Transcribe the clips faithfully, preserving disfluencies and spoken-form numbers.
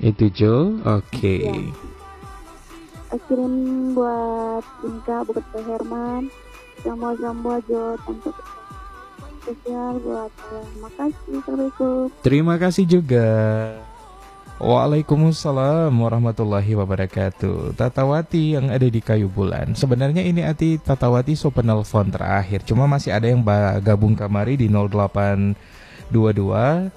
Itu Jo, oke. Ya, kirim buat Inka, buat Pak Herman, Zambo-Zambo Jo, tanpa spesial buat saya. Makasih, Assalamualaikum. Terima kasih juga. Waalaikumsalam warahmatullahi wabarakatuh. Tatawati yang ada di Kayu Bulan. Sebenarnya ini arti Tatawati so penelpon terakhir. Cuma masih ada yang gabung kamari di nol delapan dua dua.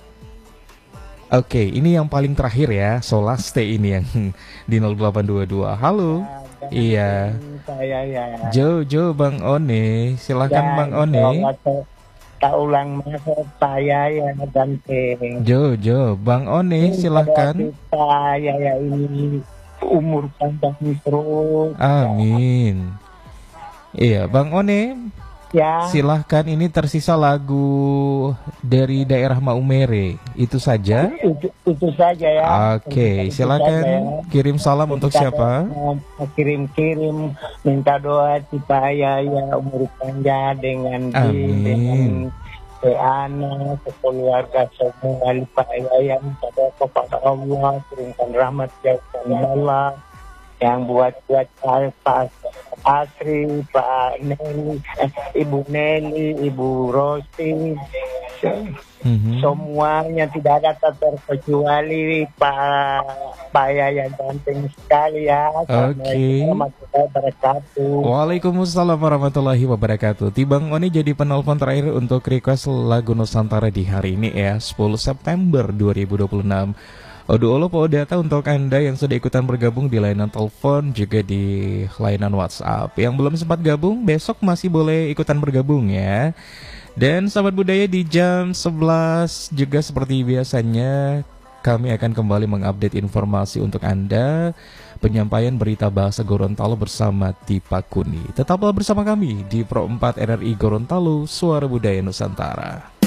Oke, ini yang paling terakhir ya. So last stay ini yang di nol delapan dua dua. Halo. Ya, iya. Saya ya. Jo, Jo, Bang One. Silakan ya, Bang One. Tak ulang masuk saya ya Dante. Jo, Jo, Bang One, silahkan. Saya ya ini umur panjang terus. Amin. Iya, Bang One. Ya. Silahkan, ini tersisa lagu dari daerah Maumere. Itu saja. Itu, itu saja ya. Oke, silakan ya. Kirim salam kita untuk siapa? Kirim-kirim minta doa supaya ya umur panjang dengan Amin. anak, keluarga semua lupa ya minta doa kepada Allah, kirimkan rahmat jauhkan Allah yang buat-buat Pak Asri, Pak Nelly, eh, Ibu Nelly, Ibu Rosti, mm-hmm. semuanya tidak ada terkecuali Pak Pak Yayan Ganteng sekali ya. Oke. Okay. Waalaikumsalam warahmatullahi wabarakatuh. Tibang Oni jadi penelpon terakhir untuk request lagu Nusantara di hari ini ya, sepuluh September dua ribu dua puluh enam. Odo olo po data untuk Anda yang sudah ikutan bergabung di layanan telepon juga di layanan WhatsApp. Yang belum sempat gabung, besok masih boleh ikutan bergabung ya. Dan sahabat budaya di jam sebelas juga seperti biasanya kami akan kembali mengupdate informasi untuk Anda. Penyampaian berita bahasa Gorontalo bersama Tipa Kuni. Tetaplah bersama kami di Pro empat R R I Gorontalo, Suara Budaya Nusantara.